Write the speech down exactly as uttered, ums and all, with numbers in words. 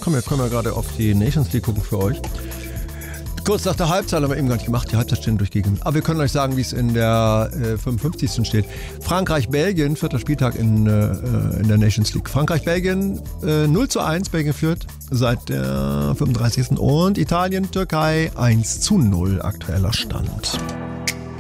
Komm, wir können ja gerade auf die Nations League gucken für euch. Kurz nach der Halbzeit haben wir eben gar nicht gemacht, die Halbzeitstände durchgegeben. Aber wir können euch sagen, wie es in der äh, fünfundfünfzigsten steht. Frankreich-Belgien, vierter Spieltag in, äh, in der Nations League. Frankreich-Belgien äh, null zu eins, Belgien führt seit der fünfunddreißigsten Und Italien-Türkei eins zu null aktueller Stand.